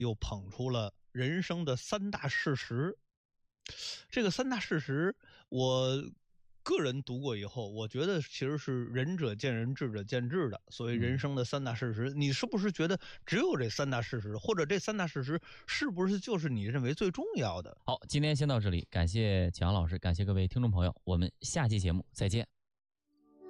又捧出了人生的3大事实。这个3大事实，我个人读过以后，我觉得其实是仁者见仁，智者见智的。所谓人生的3大事实，你是不是觉得只有这3大事实，或者这3大事实是不是就是你认为最重要的？ 好，今天先到这里，感谢启阳老师，感谢各位听众朋友，我们下期节目再见。